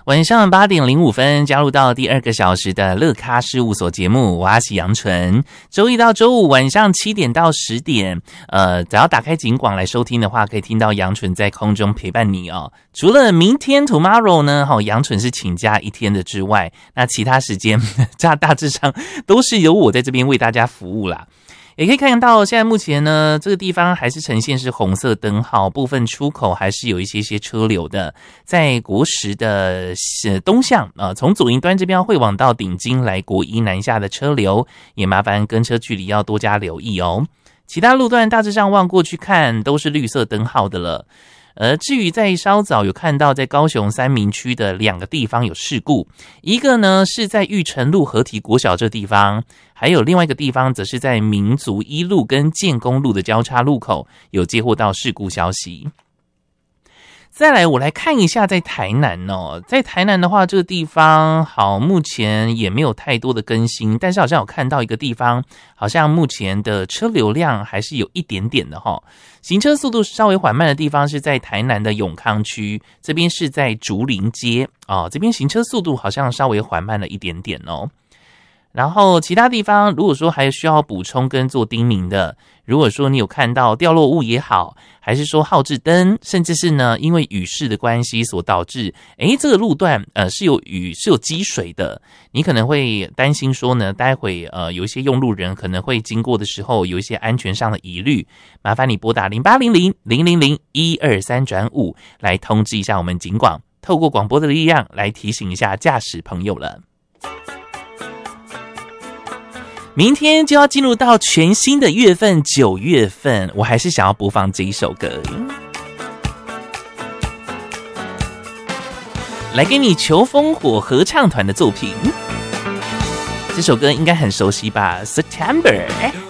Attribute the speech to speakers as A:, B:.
A: 晚上8:05加入到第2个小时的乐咖事务所节目，我阿喜杨纯。周一到周五晚上7点到10点，只要打开警广来收听的话，可以听到杨纯在空中陪伴你哦。除了明天 tomorrow 呢，杨纯是请假1天的之外，那其他时间大致上都是由我在这边为大家服务啦。也可以看到现在目前呢，这个地方还是呈现是红色灯号，部分出口还是有一些车流的。在国十的东向从左营端这边会往到顶金来国一南下的车流，也麻烦跟车距离要多加留意哦。其他路段大致上望过去看都是绿色灯号的了。至于在稍早有看到在高雄三民区的2个地方有事故，一个呢是在玉成路合体国小这地方，还有另外一个地方则是在民族一路跟建功路的交叉路口有接获到事故消息。再来我来看一下在台南哦，在台南的话这个地方好目前也没有太多的更新，但是好像有看到一个地方好像目前的车流量还是有一点点的齁。行车速度稍微缓慢的地方是在台南的永康区，这边是在竹林街这边行车速度好像稍微缓慢了一点点哦。然后其他地方如果说还需要补充跟做叮咛的，如果说你有看到掉落物也好，还是说号志灯，甚至是呢因为雨势的关系所导致这个路段是有积水的，你可能会担心说呢待会有一些用路人可能会经过的时候有一些安全上的疑虑，麻烦你拨打0800-000-123-5来通知一下我们警广，透过广播的力量来提醒一下驾驶朋友了。明天就要进入到全新的月份9月份，我还是想要播放这一首歌，来给你求烽火合唱团的作品。这首歌应该很熟悉吧？ September